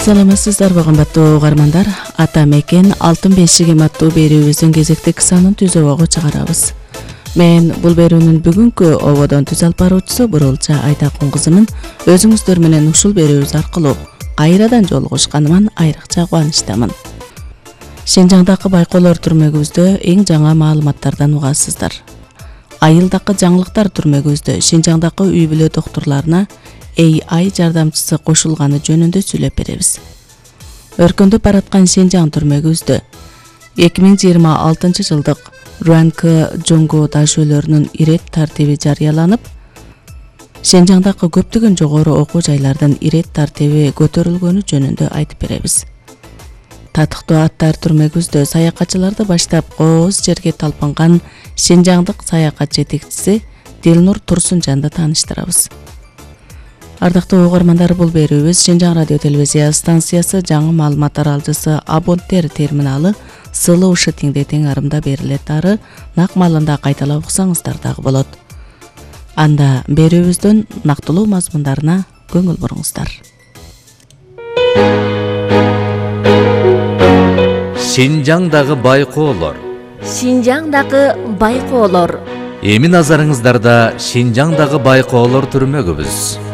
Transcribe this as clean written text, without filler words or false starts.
Саламатсыздарбы кымбаттуу угармандар. Ата мекен алтын бешигим аттуу берүүбүздүн кезектик санын түзөөгө чыгарабыз. Мен бул берүүнүн бүгүнкү ободон түз алып баруучусу Бурулча Айтакун кызымын. Өзүңүздөр менен ушул берүүбүз аркылуу кайрадан жолугушканыма айрыкча кубанычтамын. Шинжаңдагы байкоолор түрмөгүбүздө эң жаңы маалыматтардан угасыздар. Айылдагы жаңылыктар түрмөгүбүздө Шинжаңдагы үй бүлө доктурларына AI жардамчысы кошулганы жөнүндө сүйлөп беребиз. Өркүндөп бараткан Шинжаң түрмөгүбүздө 2026 жылдык Руанкы жоңго дашөлөрүнүн ирет тартиби жарыяланып, Шинжаңдагы көптөгөн жогору окуу жайлардын ирет тартиби көтөрүлгөнү жөнүндө айтып беребиз. Татыктуу аттар түрмөгүбүздө саякатчыларды баштап кооз жерге талпанган Шинжаңдык саякат жетекчиси Дилнур Турсунжанды тааныштырабыз. Ардактуу угармандар, бул берүүбүз Шинжаң радио телевизия станциясы жаңы маалымат аралжысы абоненттер терминалы сылуу шытиңде тең арымда берилет ары нак маалында кайталап уксаңыздар дагы болот. Анда берүүбүздүн нактылуу мазмундарына көңүл буруңуздар. Шинжаңдагы байкоолор. Шинжаңдагы байкоолор. Эми назарыңыздарда Шинжаңдагы байкоолор түрмөгүбүз.